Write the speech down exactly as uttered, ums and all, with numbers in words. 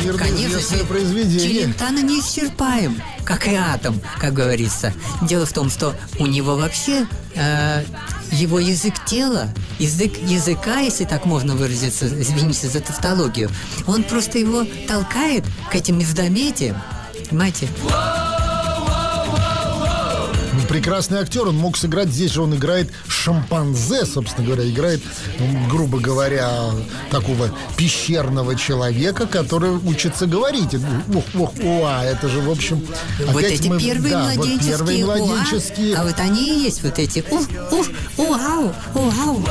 всемирно Конечно, известное произведение. Челентано не исчерпаем, как и атом, как говорится. Дело в том, что у него вообще э, его язык тела, язык языка, если так можно выразиться, извините за тавтологию, он просто его толкает к этим междометиям, понимаете? Прекрасный актер, он мог сыграть, здесь же он играет шимпанзе, собственно говоря, играет, ну, грубо говоря, такого пещерного человека, который учится говорить. Ух, ух, уа, это же, в общем, вот опять эти мы, первые да, младенческие, вот первые младенческие. уа, а вот они и есть вот эти ух, ух, уау, уау.